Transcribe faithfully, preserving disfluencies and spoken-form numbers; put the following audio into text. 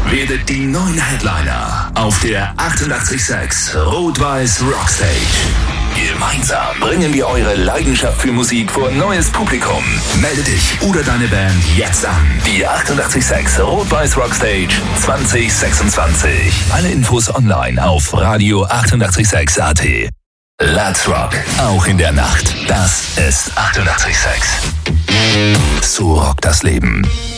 werdet die neuen Headliner auf der achtundachtzig Komma sechs Rot-Weiß Rockstage. Gemeinsam bringen wir eure Leidenschaft für Musik vor ein neues Publikum. Melde dich oder deine Band jetzt an. Die achtundachtzig Komma sechs Rot-Weiß Rockstage zwanzig sechsundzwanzig. Alle Infos online auf Radio achtundachtzig Komma sechs Punkt at. Let's Rock, auch in der Nacht. Das ist achtundachtzig Komma sechs. So rockt das Leben.